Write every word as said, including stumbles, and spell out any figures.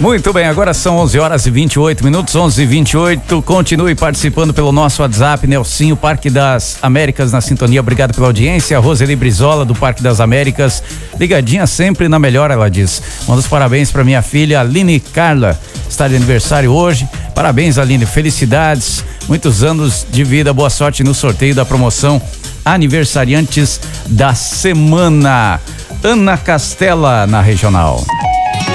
Muito bem, agora são onze horas e vinte e oito minutos, onze e vinte e oito. Continue participando pelo nosso WhatsApp, Nelsinho, Parque das Américas na sintonia. Obrigado pela audiência. Roseli Brizola, do Parque das Américas, ligadinha sempre na melhor, ela diz. Manda os parabéns para minha filha Aline Carla, está de aniversário hoje. Parabéns, Aline, felicidades, muitos anos de vida, boa sorte no sorteio da promoção Aniversariantes da Semana. Ana Castela, na Regional.